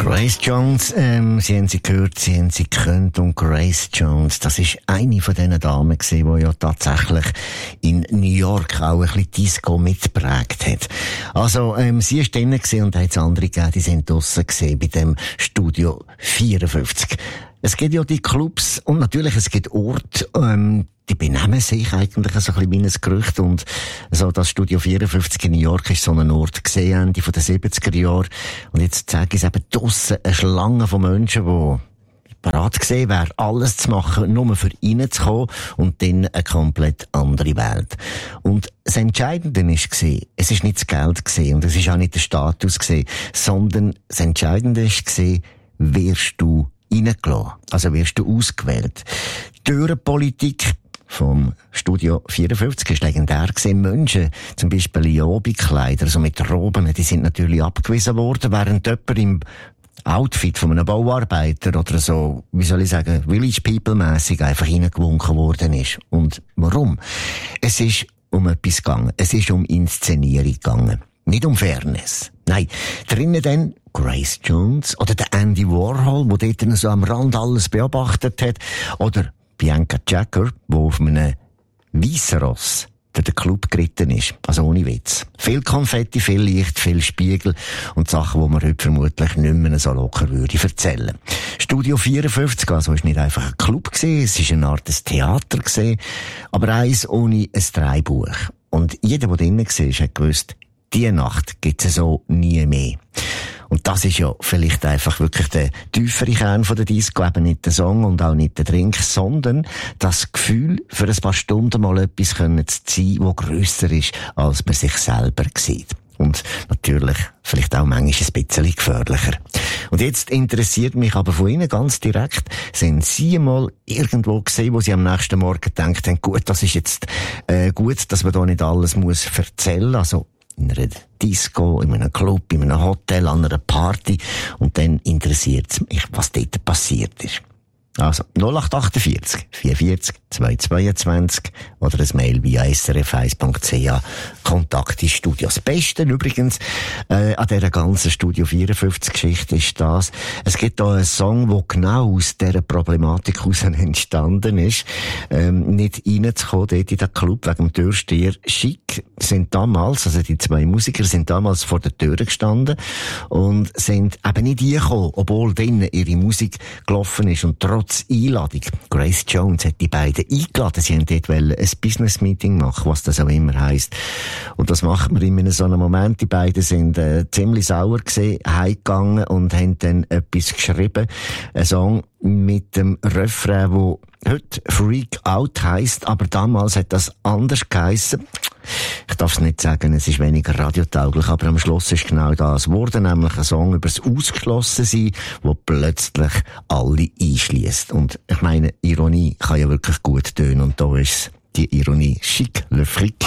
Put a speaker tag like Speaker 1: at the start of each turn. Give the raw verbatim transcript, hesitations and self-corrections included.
Speaker 1: Grace Jones, ähm, Sie haben sie gehört, Sie haben sie gekannt, und Grace Jones, das ist eine von diesen Damen gewesen, die ja tatsächlich in New York auch ein bisschen Disco mitgeprägt hat. Also, ähm, sie ist drinnen gewesen und hat es andere gegeben, die sind draussen gewesen bei dem Studio vierundfünfzig. Es gibt ja die Clubs und natürlich es gibt Orte, ähm, die benehmen sich eigentlich so ein bisschen wie ein Gerücht, und so das Studio vierundfünfzig in New York ist so ein Ort gesehen, Ende von den siebziger Jahren. Und jetzt zeige ich es eben draussen eine Schlange von Menschen, die parat gesehen wäre, alles zu machen, nur für reinzukommen, und dann eine komplett andere Welt. Und das Entscheidende war, es ist nicht das Geld gewesen, und es ist auch nicht der Status gewesen, sondern das Entscheidende war, wirst du reingelassen. Also wirst du ausgewählt. Die Türenpolitik vom Studio vierundfünfzig ist legendär gewesen. Menschen, zum Beispiel in Obi-Kleider, also mit Roben, die sind natürlich abgewiesen worden, während jemand im Outfit von einem Bauarbeiter oder so, wie soll ich sagen, Village People-mässig einfach reingewunken worden ist. Und warum? Es ist um etwas gegangen. Es ist um Inszenierung gegangen. Nicht um Fairness. Nein. Drinnen dann Grace Jones oder der Andy Warhol, der dort so am Rand alles beobachtet hat, oder Bianca Jagger, die auf einem weissen Ross durch den Club geritten ist. Also ohne Witz. Viel Konfetti, viel Licht, viel Spiegel und Sachen, die man heute vermutlich nicht mehr so locker würde erzählen. Studio vierundfünfzig, also ist nicht einfach ein Club gewesen, es ist eine Art des Theater gewesen, aber eins ohne ein Drehbuch. Und jeder, der drinnen war, hat gewusst, diese Nacht gibt es so nie mehr. Und das ist ja vielleicht einfach wirklich der tiefere Kern von der Disco, eben nicht der Song und auch nicht der Drink, sondern das Gefühl, für ein paar Stunden mal etwas können zu sein, das grösser ist, als man sich selber sieht. Und natürlich vielleicht auch manchmal ein bisschen gefährlicher. Und jetzt interessiert mich aber von Ihnen ganz direkt, sind Sie mal irgendwo gesehen, wo Sie am nächsten Morgen gedacht haben, gut, das ist jetzt äh, gut, dass man da nicht alles muss erzählen, also in einer Disco, in einem Club, in einem Hotel, an einer Party, und dann interessiert es mich, was dort passiert ist. Also null acht achtundvierzig vierundvierzig zweihundertzweiundzwanzig oder ein Mail via s r f eins punkt c h. Kontakt ins Studio. Das Beste übrigens äh, an dieser ganzen Studio vierundfünfzig-Geschichte ist das, es gibt da einen Song, der genau aus dieser Problematik heraus entstanden ist. Ähm, nicht reinzukommen dort in den Club wegen dem Türsteher. Chic sind damals, also die zwei Musiker sind damals vor der Tür gestanden und sind eben nicht reingekommen, obwohl drinnen ihre Musik gelaufen ist, und trotz Einladung. Grace Jones hat die beiden eingeladen. Sie wollten dort ein Business-Meeting machen, was das auch immer heisst. Und das macht man in so einem Moment. Die beiden sind äh, ziemlich sauer gewesen, heimgegangen und haben dann etwas geschrieben. Ein Song mit dem Refrain, wo heute Freak Out heisst, aber damals hat das anders geheissen. Ich darf es nicht sagen, es ist weniger radiotauglich, aber am Schluss ist genau das geworden, nämlich ein Song über das Ausgeschlossensein, wo plötzlich alle einschliesst. Und ich meine, Ironie kann ja wirklich gut tönen, und da ist die Ironie chic, le fric.